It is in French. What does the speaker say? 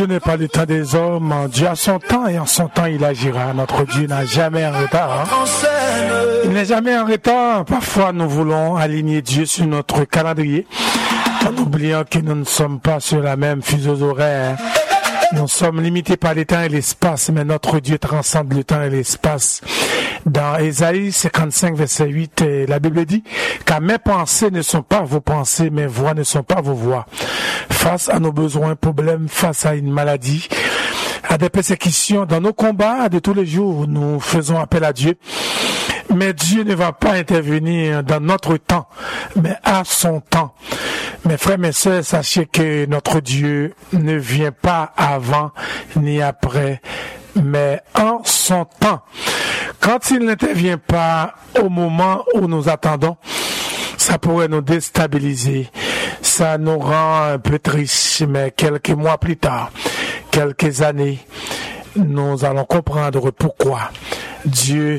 Ce n'est pas le temps des hommes, Dieu a son temps et en son temps il agira. Notre Dieu n'a jamais en retard. Il n'est jamais en retard. Parfois nous voulons aligner Dieu sur notre calendrier en oubliant que nous ne sommes pas sur la même fuseau horaire. Nous sommes limités par le temps et l'espace, mais notre Dieu transcende le temps et l'espace. Dans Ésaïe 55, verset 8, la Bible dit « Car mes pensées ne sont pas vos pensées, mes voix ne sont pas vos voix. » Face à nos besoins, problèmes, face à une maladie, à des persécutions, dans nos combats de tous les jours, nous faisons appel à Dieu. Mais Dieu ne va pas intervenir dans notre temps, mais à son temps. Mes frères, mes sœurs, sachez que notre Dieu ne vient pas avant ni après, mais en son temps. Quand il n'intervient pas au moment où nous attendons, ça pourrait nous déstabiliser. Ça nous rend un peu tristes, mais quelques mois plus tard, quelques années, nous allons comprendre pourquoi Dieu